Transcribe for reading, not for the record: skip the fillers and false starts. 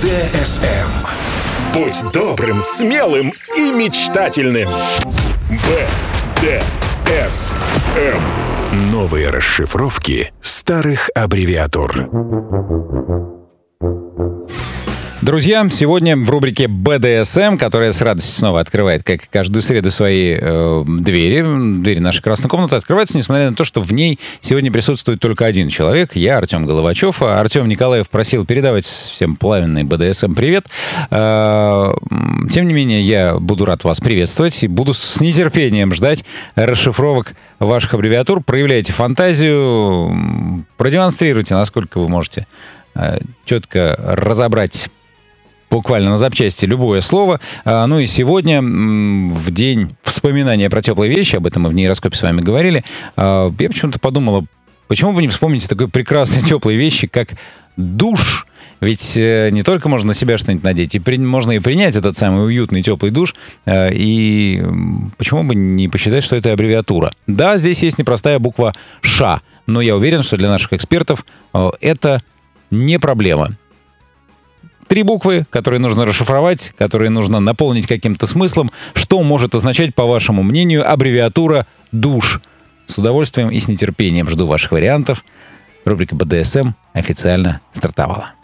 БДСМ. Будь добрым, смелым и мечтательным. БДСМ. Новые расшифровки старых аббревиатур. Друзья, сегодня в рубрике БДСМ, которая с радостью снова открывает, как и каждую среду, свои двери нашей красной комнаты открываются, несмотря на то, что в ней сегодня присутствует только один человек, я, Артем Головачев. А Артем Николаев просил передавать всем пламенный БДСМ привет. Тем не менее, я буду рад вас приветствовать и буду с нетерпением ждать расшифровок ваших аббревиатур. Проявляйте фантазию, продемонстрируйте, насколько вы можете четко разобрать буквально на запчасти любое слово. Ну и сегодня, в день вспоминания про теплые вещи, об этом мы в нейроскопе с вами говорили, я почему-то подумала, почему бы не вспомнить такой прекрасной теплой вещи, как душ. Ведь не только можно на себя что-нибудь надеть, можно и принять этот самый уютный теплый душ. И почему бы не посчитать, что это аббревиатура? Да, здесь есть непростая буква «Ш», но я уверен, что для наших экспертов это не проблема. 3 буквы, которые нужно расшифровать, которые нужно наполнить каким-то смыслом. Что может означать, по вашему мнению, аббревиатура «душ»? С удовольствием и с нетерпением жду ваших вариантов. Рубрика БДСМ официально стартовала.